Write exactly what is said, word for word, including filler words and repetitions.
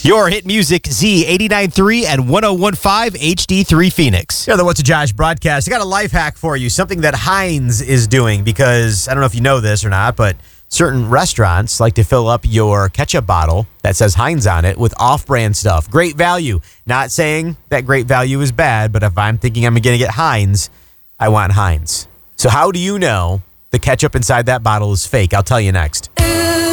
Your hit music, Z eighty-nine point three and one oh one point five H D three Phoenix. Yeah, the What's a Josh broadcast. I got a life hack for you, something that Heinz is doing, because I don't know if you know this or not, but certain restaurants like to fill up your ketchup bottle that says Heinz on it with off-brand stuff. Great value. Not saying that great value is bad, but if I'm thinking I'm going to get Heinz, I want Heinz. So how do you know the ketchup inside that bottle is fake? I'll tell you next.